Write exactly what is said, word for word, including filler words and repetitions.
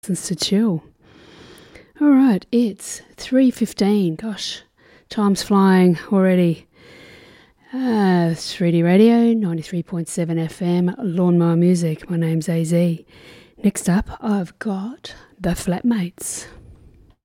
License to chill. All right, it's three fifteen. Gosh, time's flying already. Uh, three D Radio, ninety-three point seven F M, Lawnmower Music. My name's A Z. Next up, I've got The Flatmates.